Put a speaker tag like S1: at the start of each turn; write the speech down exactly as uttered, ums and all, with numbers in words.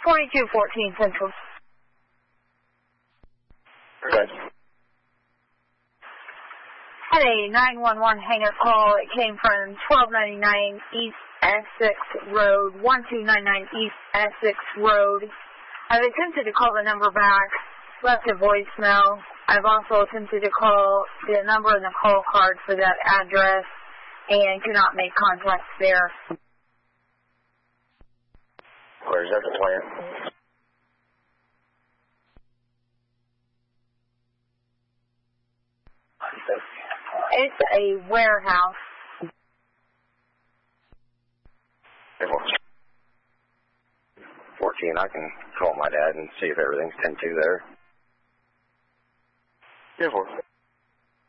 S1: twenty-two fourteen Central.
S2: Okay.
S1: Had a nine one one hang-up call. It came from twelve ninety-nine East Essex Road, one two nine nine East Essex Road. I've attempted to call the number back, left a voicemail. I've also attempted to call the number in the call card for that address and could not make contact there.
S2: Where's that the plant?
S1: It's a warehouse.
S2: fourteen, I can call my dad and see if everything's ten two there. Yeah, four.